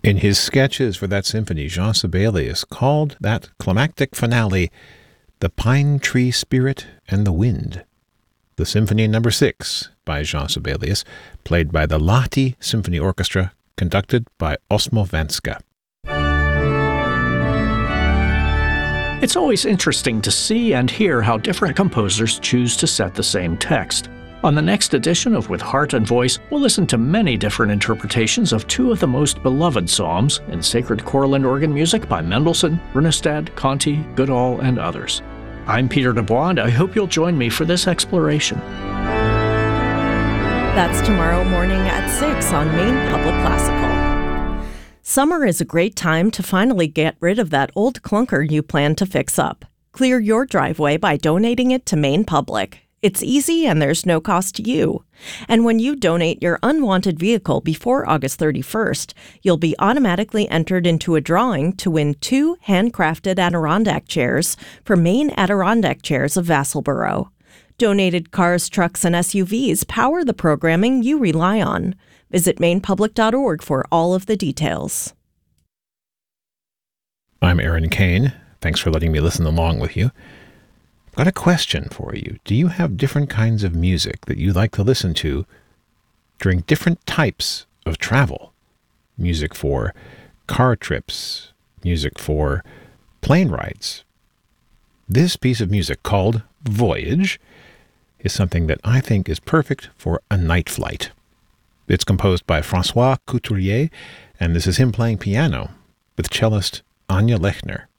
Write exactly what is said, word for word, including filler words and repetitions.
In his sketches for that symphony, Jean Sibelius called that climactic finale The Pine Tree Spirit and the Wind. The Symphony Number Six by Jean Sibelius, played by the Lahti Symphony Orchestra, conducted by Osmo Vanska. It's always interesting to see and hear how different composers choose to set the same text. On the next edition of With Heart and Voice, we'll listen to many different interpretations of two of the most beloved psalms in sacred choral and organ music by Mendelssohn, Runnestad, Conti, Goodall, and others. I'm Peter Dubois, and I hope you'll join me for this exploration. That's tomorrow morning at six on Maine Public Classical. Summer is a great time to finally get rid of that old clunker you plan to fix up. Clear your driveway by donating it to Maine Public. It's easy and there's no cost to you. And when you donate your unwanted vehicle before August thirty-first, you'll be automatically entered into a drawing to win two handcrafted Adirondack chairs from Maine Adirondack Chairs of Vassalboro. Donated cars, trucks, and S U Vs power the programming you rely on. Visit maine public dot org for all of the details. I'm Aaron Kane. Thanks for letting me listen along with you. I've got a question for you. Do you have different kinds of music that you like to listen to during different types of travel? Music for car trips, music for plane rides. This piece of music, called Voyage, is something that I think is perfect for a night flight. It's composed by François Couturier, and this is him playing piano with cellist Anya Lechner.